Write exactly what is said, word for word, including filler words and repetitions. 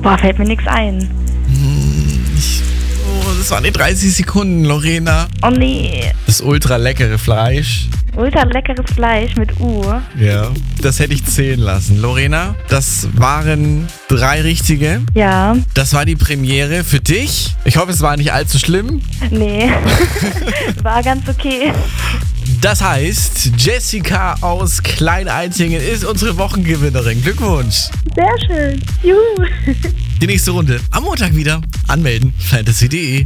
Boah, fällt mir nichts ein. Hm, ich, oh, das waren die dreißig Sekunden, Lorena. Oh nee. Das ultra leckere Fleisch. Ultra leckeres Fleisch mit U. Ja, das hätte ich zählen lassen. Lorena, das waren drei richtige. Ja. Das war die Premiere für dich. Ich hoffe, es war nicht allzu schlimm. Nee. War ganz okay. Das heißt, Jessica aus Kleineichingen ist unsere Wochengewinnerin. Glückwunsch. Sehr schön. Juhu. Die nächste Runde am Montag wieder. Anmelden. fantasy punkt de